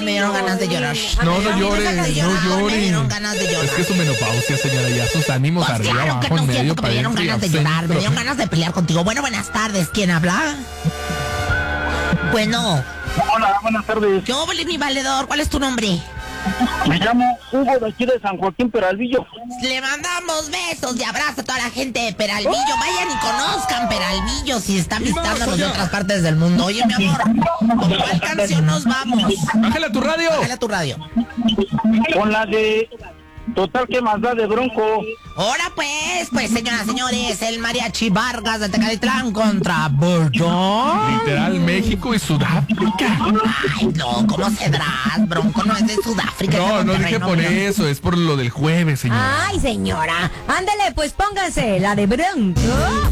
me dieron ganas de llorar. No llores, no Me llores. dieron ganas de llorar. Es que es su menopausia, señora, ya sus ánimos Pues arriba, claro que abajo, no en siento medio, que me para dieron adentro y ganas de al llorar. Me centro. dieron ganas de pelear contigo. Bueno, buenas tardes. ¿Quién habla? Bueno. Hola, buenas tardes. ¿Qué hubo, mi valedor? ¿Cuál es tu nombre? Me llamo Hugo de aquí de San Joaquín Peralvillo. Le mandamos besos y abrazos a toda la gente de Peralvillo. Vayan y conozcan Peralvillo si están visitándonos de otras partes del mundo. Oye, mi amor, ¿con cuál canción nos vamos? Bájale a tu radio. Bájale a tu radio. Con la de Total, ¿qué más da de Bronco? Ahora pues, señoras y señores, el Mariachi Vargas de Tecalitlán contra Bordón. Literal, México y Sudáfrica. Ay, no, ¿cómo cedrás? Bronco no es de Sudáfrica. No, es de no Monterrey, dije por mío. eso, es por lo del jueves, señor. Ay, señora, ándale, pues pónganse la de Bronco.